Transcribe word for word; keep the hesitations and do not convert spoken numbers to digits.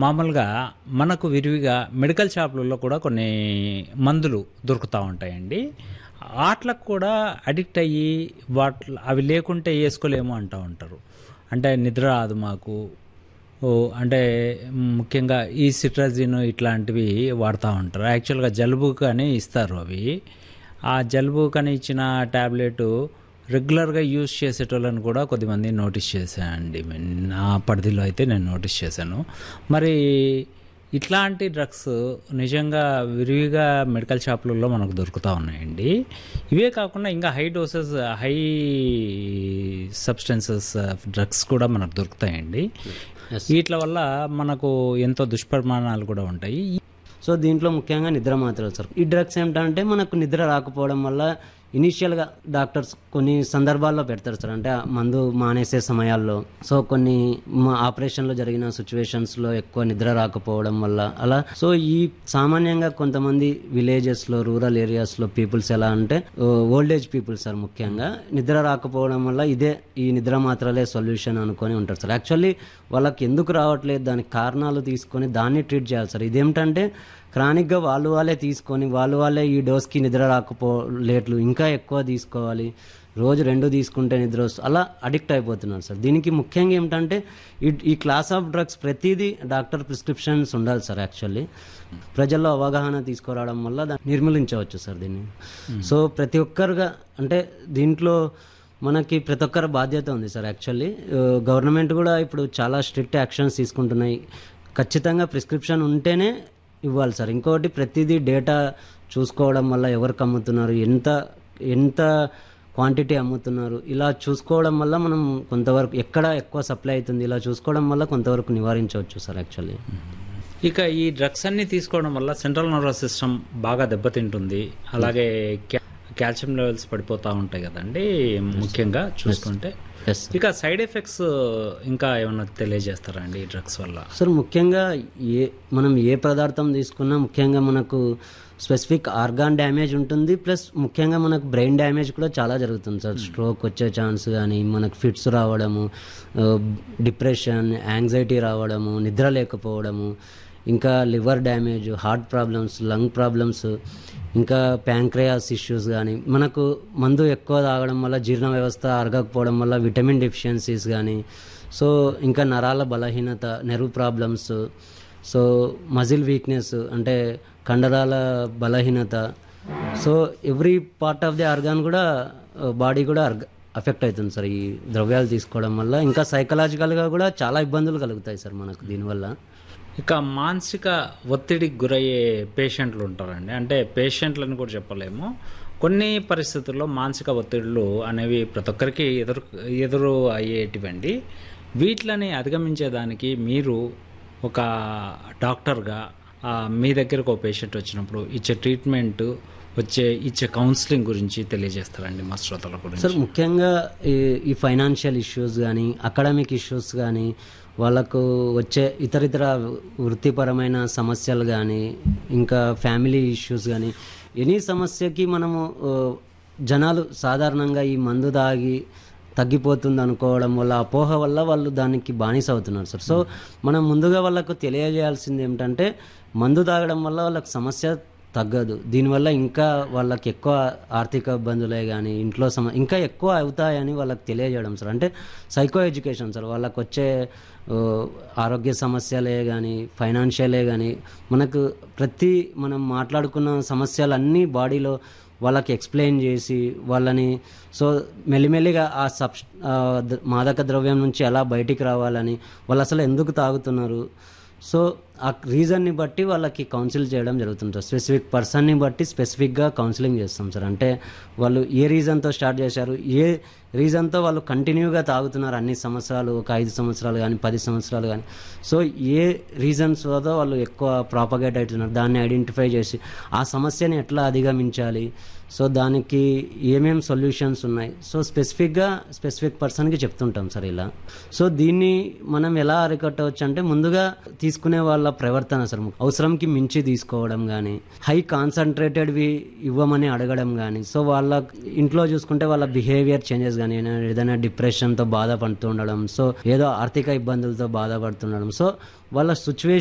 మామూలుగా మనకు విరివిగా మెడికల్ షాపులలో కూడా కొన్ని మందులు దొరుకుతూ ఉంటాయండి. వాటికి కూడా అడిక్ట్ అయ్యి వాటి అవి లేకుంటే వేసుకోలేము అంటూ ఉంటారు. అంటే నిద్ర రాదు మాకు, ఓ అంటే ముఖ్యంగా ఈ సిట్రజిన్ ఇట్లాంటివి వాడుతూ ఉంటారు. యాక్చువల్గా జలుబు కానీ ఇస్తారు అవి. ఆ జలుబు కానీ ఇచ్చిన ట్యాబ్లెట్ రెగ్యులర్గా యూజ్ చేసేటోళ్ళని కూడా కొద్దిమంది నోటీస్ చేశానండి. నా పరిధిలో అయితే నేను నోటీస్ చేశాను. మరి ఇట్లాంటి డ్రగ్స్ నిజంగా విరివిగా మెడికల్ షాపులలో మనకు దొరుకుతూ ఉన్నాయండి. ఇవే కాకుండా ఇంకా high doses high substances drugs కూడా మనకు దొరుకుతాయండి. వీటి వల్ల మనకు ఎంతో దుష్పరిమాణాలు కూడా ఉంటాయి. సో దీంట్లో ముఖ్యంగా నిద్ర మాత్రలు సార్. ఈ డ్రగ్స్ ఏమిటంటే మనకు నిద్ర రాకపోవడం వల్ల ఇనీషియల్గా డాక్టర్స్ కొన్ని సందర్భాల్లో పెడతారు సార్. అంటే మందు మానేసే సమయాల్లో, సో కొన్ని ఆపరేషన్లో జరిగిన సిచ్యువేషన్స్లో ఎక్కువ నిద్ర రాకపోవడం వల్ల అలా. సో ఈ సామాన్యంగా కొంతమంది విలేజెస్లో, రూరల్ ఏరియాస్లో పీపుల్స్ ఎలా అంటే ఓల్డ్ ఏజ్ పీపుల్స్ సార్ ముఖ్యంగా నిద్ర రాకపోవడం వల్ల ఇదే ఈ నిద్ర మాత్రలే సొల్యూషన్ అనుకొని ఉంటారు సార్. యాక్చువల్లీ వాళ్ళకి ఎందుకు రావట్లేదు దానికి కారణాలు తీసుకొని దాన్ని ట్రీట్ చేయాలి సార్. ఇదేమిటంటే క్రానిక్గా వాళ్ళు వాళ్ళే తీసుకొని వాళ్ళు వాళ్ళే ఈ డోస్కి నిద్ర రాకపోలేట్లు ఇంకా ఎక్కువ తీసుకోవాలి, రోజు రెండు తీసుకుంటే నిద్ర వస్తుంది, అలా అడిక్ట్ అయిపోతున్నారు సార్. దీనికి ముఖ్యంగా ఏమిటంటే ఈ ఈ క్లాస్ ఆఫ్ డ్రగ్స్ ప్రతిదీ డాక్టర్ ప్రిస్క్రిప్షన్స్ ఉండాలి సార్. యాక్చువల్లీ ప్రజల్లో అవగాహన తీసుకురావడం వల్ల దాన్ని నిర్మూలించవచ్చు సార్ దీన్ని. సో ప్రతి ఒక్కరుగా అంటే దీంట్లో మనకి ప్రతి ఒక్కరి బాధ్యత ఉంది సార్. యాక్చువల్లీ గవర్నమెంట్ కూడా ఇప్పుడు చాలా స్ట్రిక్ట్ యాక్షన్స్ తీసుకుంటున్నాయి. ఖచ్చితంగా ప్రిస్క్రిప్షన్ ఉంటేనే ఇవ్వాలి సార్. ఇంకోటి ప్రతిదీ డేటా చూసుకోవడం వల్ల ఎవరికి అమ్ముతున్నారు, ఎంత ఎంత క్వాంటిటీ అమ్ముతున్నారు, ఇలా చూసుకోవడం వల్ల మనం కొంతవరకు ఎక్కడ ఎక్కువ సప్లై అవుతుంది ఇలా చూసుకోవడం వల్ల కొంతవరకు నివారించవచ్చు సార్ యాక్చువల్లీ. ఇక ఈ డ్రగ్స్ అన్ని తీసుకోవడం వల్ల సెంట్రల్ నర్వస్ సిస్టమ్ బాగా దెబ్బతింటుంది. అలాగే కాల్షియం లెవెల్స్ పడిపోతూ ఉంటాయి కదండి ముఖ్యంగా చూసుకుంటే. ఇక సైడ్ ఎఫెక్ట్స్ ఇంకా ఏమన్నా తెలియజేస్తారా అండి ఈ డ్రగ్స్ వల్ల? సార్ ముఖ్యంగా ఏ మనం ఏ పదార్థం తీసుకున్నా ముఖ్యంగా మనకు స్పెసిఫిక్ ఆర్గాన్ డ్యామేజ్ ఉంటుంది, ప్లస్ ముఖ్యంగా మనకు బ్రెయిన్ డ్యామేజ్ కూడా చాలా జరుగుతుంది సార్. స్ట్రోక్ వచ్చే ఛాన్స్ కానీ, మనకు ఫిట్స్ రావడము, డిప్రెషన్, యాంగ్జైటీ రావడము, నిద్ర లేకపోవడము, ఇంకా liver damage, heart problems, lung problems, ఇంకా ప్యాంక్రియాస్ ఇష్యూస్ కానీ, మనకు మందు ఎక్కువ తాగడం వల్ల జీర్ణ వ్యవస్థ అరగకపోవడం వల్ల విటమిన్ డెఫిషియన్సీస్ కానీ, సో ఇంకా నరాల బలహీనత, nerve problems, so muscle weakness అంటే కండరాల బలహీనత, so every part of the organ కూడా బాడీ కూడా అఫెక్ట్ అవుతుంది సార్ ఈ ద్రవ్యాలు తీసుకోవడం వల్ల. ఇంకా సైకలాజికల్గా కూడా చాలా ఇబ్బందులు కలుగుతాయి సార్ మనకు దీనివల్ల. ఇక మానసిక ఒత్తిడికి గురయ్యే పేషెంట్లు ఉంటారండి. అంటే పేషెంట్లను కూడా చెప్పలేము, కొన్ని పరిస్థితుల్లో మానసిక ఒత్తిడులు అనేవి ప్రతి ఒక్కరికి ఎదురు ఎదురు అయ్యేటివండి. వీటిని అధిగమించేదానికి మీరు ఒక డాక్టర్గా మీ దగ్గరకు ఒక పేషెంట్ వచ్చినప్పుడు ఇచ్చే ట్రీట్మెంట్, వచ్చే ఇచ్చే కౌన్సిలింగ్ గురించి తెలియజేస్తారండి మా శ్రోతల గురించి. సార్ ముఖ్యంగా ఈ ఫైనాన్షియల్ ఇష్యూస్ కానీ, అకాడమిక్ ఇష్యూస్ కానీ, వాళ్ళకు వచ్చే ఇతర ఇతర వృత్తిపరమైన సమస్యలు కానీ, ఇంకా ఫ్యామిలీ ఇష్యూస్ కానీ, ఎనీ సమస్యకి మనము జనాలు సాధారణంగా ఈ మందు తాగి తగ్గిపోతుంది అనుకోవడం వల్ల, అపోహ వల్ల వాళ్ళు దానికి బానిస అవుతున్నారు సార్. సో మనం ముందుగా వాళ్ళకు తెలియజేయాల్సింది ఏమిటంటే మందు తాగడం వల్ల వాళ్ళకి సమస్య తగ్గదు, దీనివల్ల ఇంకా వాళ్ళకి ఎక్కువ ఆర్థిక ఇబ్బందులే కానీ ఇంట్లో సమ ఇంకా ఎక్కువ అవుతాయని వాళ్ళకి తెలియజేయడం సార్. అంటే సైకో ఎడ్యుకేషన్ సార్. వాళ్ళకు వచ్చే ఆరోగ్య సమస్యలే కానీ, ఫైనాన్షియలే కానీ, మనకు ప్రతి మనం మాట్లాడుకున్న సమస్యలన్నీ బాడీలో వాళ్ళకి ఎక్స్ప్లెయిన్ చేసి వాళ్ళని సో మెల్లిమెల్లిగా ఆ సబ్ మాదక ద్రవ్యం నుంచి ఎలా బయటికి రావాలని, వాళ్ళు అసలు ఎందుకు తాగుతున్నారు, సో ఆ రీజన్ని బట్టి వాళ్ళకి కౌన్సిల్ చేయడం జరుగుతుంది సార్. స్పెసిఫిక్ పర్సన్ని బట్టి స్పెసిఫిక్గా కౌన్సిలింగ్ చేస్తాం సార్. అంటే వాళ్ళు ఏ రీజన్తో స్టార్ట్ చేశారు, ఏ రీజన్తో వాళ్ళు కంటిన్యూగా తాగుతున్నారు అన్ని సంవత్సరాలు, ఒక ఐదు సంవత్సరాలు కానీ పది సంవత్సరాలు కానీ, సో ఏ రీజన్స్ వల్ల వాళ్ళు ఎక్కువ ప్రాపగేట్ అవుతున్నారు దాన్ని ఐడెంటిఫై చేసి ఆ సమస్యని ఎట్లా అధిగమించాలి, సో దానికి ఏమేం సొల్యూషన్స్ ఉన్నాయి, సో స్పెసిఫిక్గా స్పెసిఫిక్ పర్సన్కి చెప్తుంటాం సార్ ఇలా. సో దీన్ని మనం ఎలా అరికట్టవచ్చు అంటే ముందుగా తీసుకునే వాళ్ళ ప్రవర్తన సార్. అవసరంకి మించి తీసుకోవడం కానీ, హై కాన్సన్ట్రేటెడ్వి ఇవ్వమని అడగడం కానీ, సో వాళ్ళ ఇంట్లో చూసుకుంటే వాళ్ళ బిహేవియర్ చేంజెస్ కానీ, ఏదైనా డిప్రెషన్తో బాధపడుతుండడం, సో ఏదో ఆర్థిక ఇబ్బందులతో బాధపడుతుండడం, సో వాళ్ళ సిచ్యువేషన్